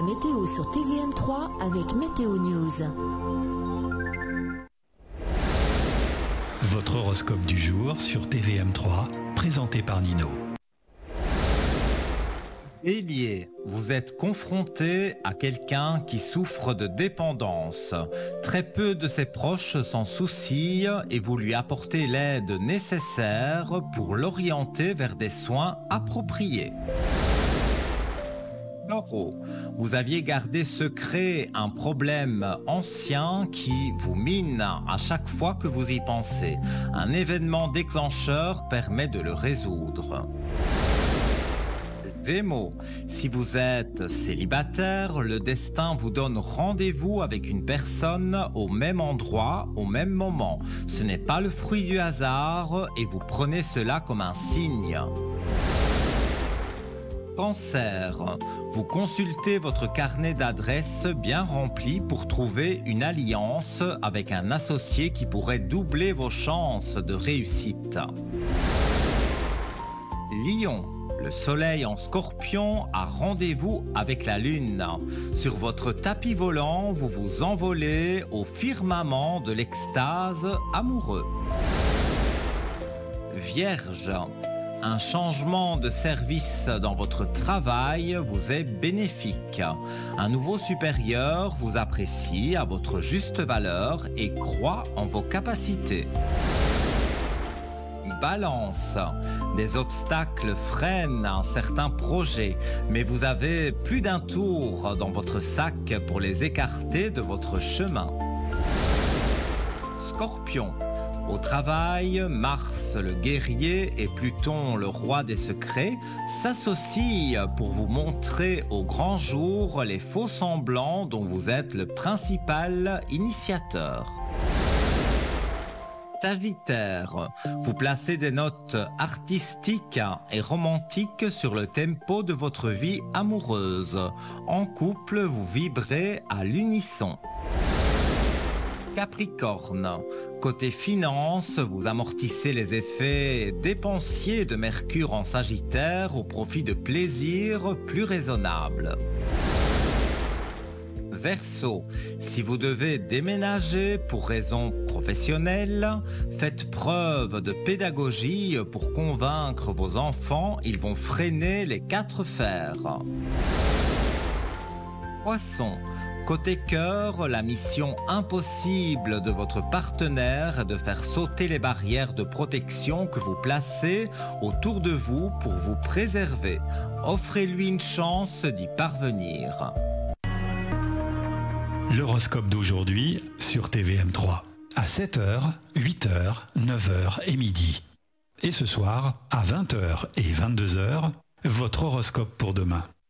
la météo sur TVM3 avec Météo News. Votre horoscope du jour sur TVM3, présenté par Nino. Bélier, vous êtes confronté à quelqu'un qui souffre de dépendance. Très peu de ses proches s'en soucient et vous lui apportez l'aide nécessaire pour l'orienter vers des soins appropriés. Taureau, vous aviez gardé secret un problème ancien qui vous mine à chaque fois que vous y pensez. Un événement déclencheur permet de le résoudre. Gémeaux, si vous êtes célibataire, le destin vous donne rendez-vous avec une personne au même endroit, au même moment. Ce n'est pas le fruit du hasard et vous prenez cela comme un signe. Cancer, vous consultez votre carnet d'adresses bien rempli pour trouver une alliance avec un associé qui pourrait doubler vos chances de réussite. Lion, le soleil en Scorpion a rendez-vous avec la lune. Sur votre tapis volant, vous vous envolez au firmament de l'extase amoureux. Vierge, un changement de service dans votre travail vous est bénéfique. Un nouveau supérieur vous apprécie à votre juste valeur et croit en vos capacités. Balance, des obstacles freinent un certain projet, mais vous avez plus d'un tour dans votre sac pour les écarter de votre chemin. Scorpion, au travail, Mars le guerrier et Pluton le roi des secrets s'associent pour vous montrer au grand jour les faux semblants dont vous êtes le principal initiateur. Sagittaire, vous placez des notes artistiques et romantiques sur le tempo de votre vie amoureuse. En couple, vous vibrez à l'unisson. Capricorne, côté finance, vous amortissez les effets dépensiers de Mercure en Sagittaire au profit de plaisirs plus raisonnables. Verseau, si vous devez déménager pour raisons professionnelles, faites preuve de pédagogie pour convaincre vos enfants, ils vont freiner les 4 fers. Poisson, côté cœur, la mission impossible de votre partenaire est de faire sauter les barrières de protection que vous placez autour de vous pour vous préserver. Offrez-lui une chance d'y parvenir. L'horoscope d'aujourd'hui sur TVM3, à 7h, 8h, 9h et midi. Et ce soir, à 20h et 22h, votre horoscope pour demain.